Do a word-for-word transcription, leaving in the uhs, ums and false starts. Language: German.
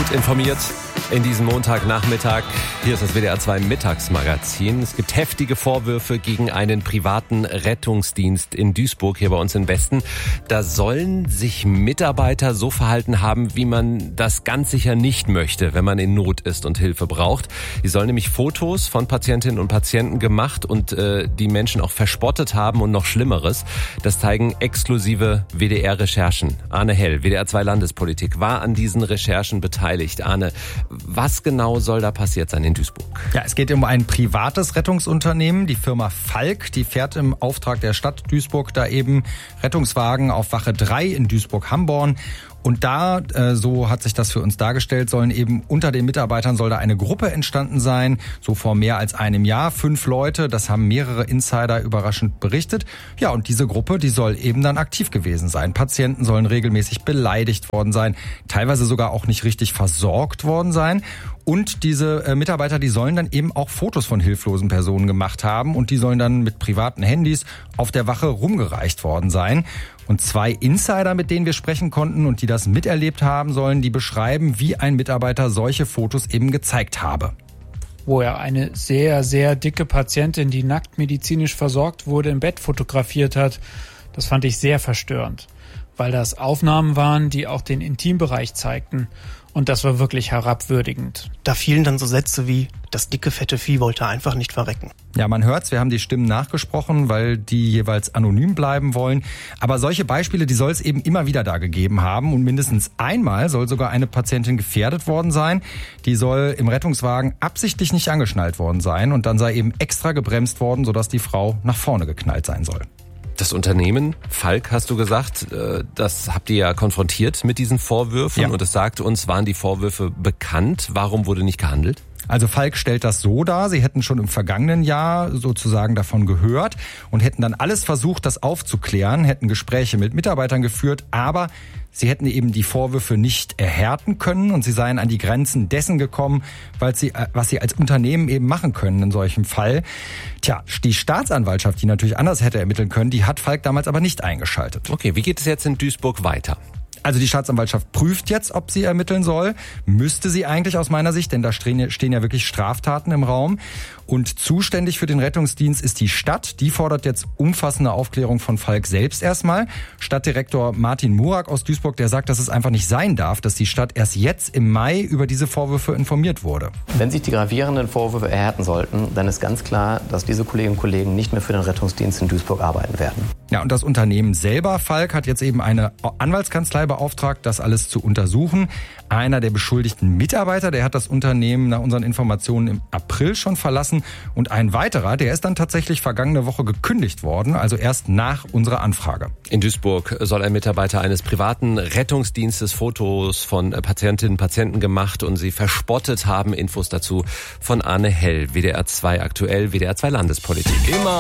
Gut informiert in diesem Montagnachmittag. Hier ist das W D R zwei Mittagsmagazin. Es gibt heftige Vorwürfe gegen einen privaten Rettungsdienst in Duisburg, hier bei uns im Westen. Da sollen sich Mitarbeiter so verhalten haben, wie man das ganz sicher nicht möchte, wenn man in Not ist und Hilfe braucht. Die sollen nämlich Fotos von Patientinnen und Patienten gemacht und äh, die Menschen auch verspottet haben und noch Schlimmeres. Das zeigen exklusive W D R-Recherchen. Arne Hell, W D R zwei Landespolitik, war an diesen Recherchen beteiligt. Arne, was genau soll da passiert sein in Duisburg? Ja, es geht um ein privates Rettungsunternehmen, die Firma Falk. Die fährt im Auftrag der Stadt Duisburg da eben Rettungswagen auf Wache drei in Duisburg-Hamborn. Und da, äh, so hat sich das für uns dargestellt, sollen eben unter den Mitarbeitern soll da eine Gruppe entstanden sein, so vor mehr als einem Jahr. Fünf Leute, das haben mehrere Insider überraschend berichtet. Ja, und diese Gruppe, die soll eben dann aktiv gewesen sein. Patienten sollen regelmäßig beleidigt worden sein, teilweise sogar auch nicht richtig versorgt worden sein. Und diese äh, Mitarbeiter, die sollen dann eben auch Fotos von hilflosen Personen gemacht haben und die sollen dann mit privaten Handys auf der Wache rumgereicht worden sein. Und zwei Insider, mit denen wir sprechen konnten und die das miterlebt haben sollen, die beschreiben, wie ein Mitarbeiter solche Fotos eben gezeigt habe. Wo er eine sehr, sehr dicke Patientin, die nackt medizinisch versorgt wurde, im Bett fotografiert hat. Das fand ich sehr verstörend, weil das Aufnahmen waren, die auch den Intimbereich zeigten. Und das war wirklich herabwürdigend. Da fielen dann so Sätze wie, das dicke, fette Vieh wollte einfach nicht verrecken. Ja, man hört's, wir haben die Stimmen nachgesprochen, weil die jeweils anonym bleiben wollen. Aber solche Beispiele, die soll es eben immer wieder da gegeben haben. Und mindestens einmal soll sogar eine Patientin gefährdet worden sein. Die soll im Rettungswagen absichtlich nicht angeschnallt worden sein. Und dann sei eben extra gebremst worden, sodass die Frau nach vorne geknallt sein soll. Das Unternehmen, Falk, hast du gesagt, das habt ihr ja konfrontiert mit diesen Vorwürfen. Ja. Und es sagt uns, waren die Vorwürfe bekannt? Warum wurde nicht gehandelt? Also Falk stellt das so dar, sie hätten schon im vergangenen Jahr sozusagen davon gehört und hätten dann alles versucht, das aufzuklären, hätten Gespräche mit Mitarbeitern geführt, aber sie hätten eben die Vorwürfe nicht erhärten können und sie seien an die Grenzen dessen gekommen, weil sie, was sie als Unternehmen eben machen können in solchem Fall. Tja, die Staatsanwaltschaft, die natürlich anders hätte ermitteln können, die hat Falk damals aber nicht eingeschaltet. Okay, wie geht es jetzt in Duisburg weiter? Also die Staatsanwaltschaft prüft jetzt, ob sie ermitteln soll. Müsste sie eigentlich aus meiner Sicht, denn da stehen ja wirklich Straftaten im Raum. Und zuständig für den Rettungsdienst ist die Stadt. Die fordert jetzt umfassende Aufklärung von Falk selbst erstmal. Stadtdirektor Martin Murak aus Duisburg, der sagt, dass es einfach nicht sein darf, dass die Stadt erst jetzt im Mai über diese Vorwürfe informiert wurde. Wenn sich die gravierenden Vorwürfe erhärten sollten, dann ist ganz klar, dass diese Kolleginnen und Kollegen nicht mehr für den Rettungsdienst in Duisburg arbeiten werden. Ja, und das Unternehmen selber, Falk, hat jetzt eben eine Anwaltskanzlei beauftragt, das alles zu untersuchen. Einer der beschuldigten Mitarbeiter, der hat das Unternehmen nach unseren Informationen im April schon verlassen. Und ein weiterer, der ist dann tatsächlich vergangene Woche gekündigt worden, also erst nach unserer Anfrage. In Duisburg soll ein Mitarbeiter eines privaten Rettungsdienstes Fotos von Patientinnen und Patienten gemacht und sie verspottet haben. Infos dazu von Arne Hell, W D R zwei aktuell, W D R zwei Landespolitik. Immer